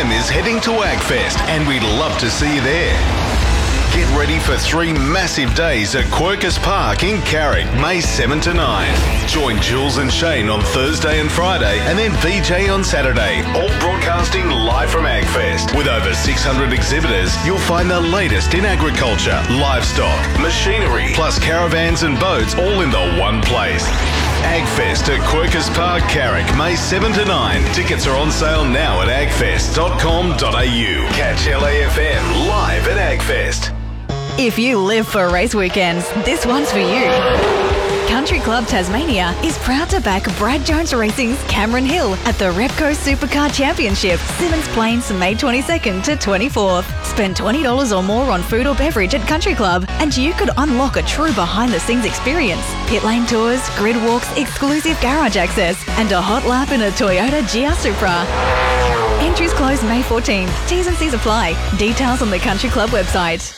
LAFM is heading to AgFest and we'd love to see you there. Get ready for 3 massive days at Quercus Park in Carrick, May 7 to 9. Join Jules and Shane on Thursday and Friday and then VJ on Saturday, all broadcasting live from AgFest. With over 600 exhibitors, you'll find the latest in agriculture, livestock, machinery, plus caravans and boats all in the one place. AgFest at Quercus Park, Carrick, May 7 to 9. Tickets are on sale now at agfest.com.au. Catch LAFM live at AgFest. If you live for race weekends, this one's for you. Country Club Tasmania is proud to back Brad Jones Racing's Cameron Hill at the Repco Supercar Championship, Symmons Plains, May 22nd to 24th. Spend $20 or more on food or beverage at Country Club and you could unlock a true behind-the-scenes experience. Pit lane tours, grid walks, exclusive garage access and a hot lap in a Toyota GR Supra. Entries close May 14th. T's and C's apply. Details on the Country Club website.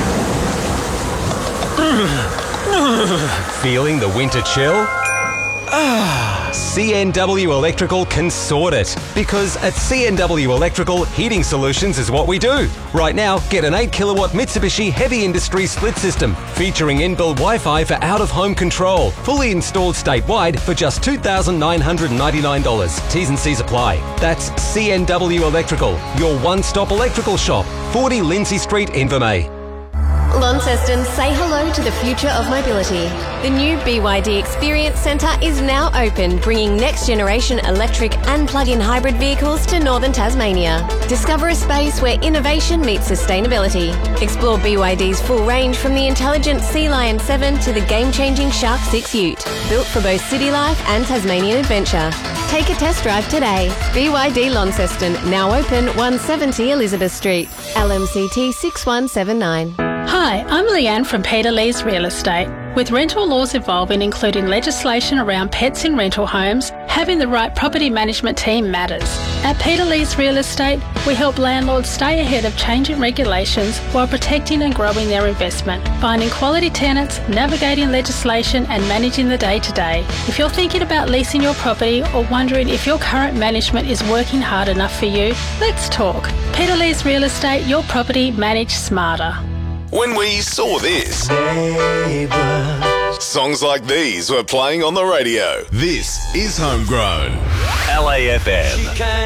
Feeling the winter chill? CNW Electrical can sort it. Because at CNW Electrical, heating solutions is what we do. Right now, get an 8 kilowatt Mitsubishi Heavy Industry split system featuring inbuilt Wi-Fi for out-of-home control. Fully installed statewide for just $2,999. T's and C's apply. That's CNW Electrical, your one-stop electrical shop. 40 Lindsay Street, Invermay. Launceston, say hello to the future of mobility. The new BYD Experience Centre is now open, bringing next-generation electric and plug-in hybrid vehicles to northern Tasmania. Discover a space where innovation meets sustainability. Explore BYD's full range from the intelligent Sea Lion 7 to the game-changing Shark 6 Ute, built for both city life and Tasmanian adventure. Take a test drive today. BYD Launceston, now open 170 Elizabeth Street. LMCT 6179. Hi, I'm Leanne from Peter Lee's Real Estate. With rental laws evolving, including legislation around pets in rental homes, having the right property management team matters. At Peter Lee's Real Estate, we help landlords stay ahead of changing regulations while protecting and growing their investment, finding quality tenants, navigating legislation and managing the day-to-day. If you're thinking about leasing your property or wondering if your current management is working hard enough for you, let's talk. Peter Lee's Real Estate, your property managed smarter. When we saw this, songs like these were playing on the radio. This is Homegrown. LAFM.